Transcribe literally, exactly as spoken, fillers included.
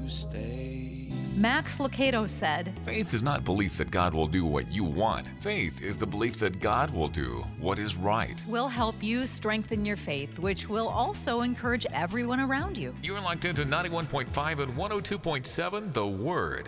to stay. Max Lucado said, Faith is not belief that God will do what you want. Faith is the belief that God will do what is right. "We'll help you strengthen your faith, which will also encourage everyone around you." You're locked into ninety-one point five and one oh two point seven The Word.